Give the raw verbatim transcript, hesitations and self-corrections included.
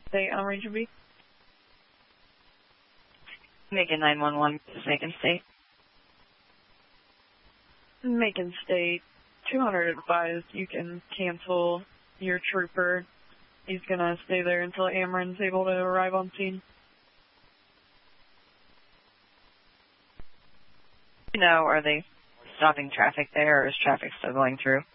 State on Region B. Macon nine one one, Macon State. Macon State, two hundred advised you can cancel your trooper. He's going to stay there until Ameren's able to arrive on scene. You know, are they stopping traffic there, or is traffic still going through?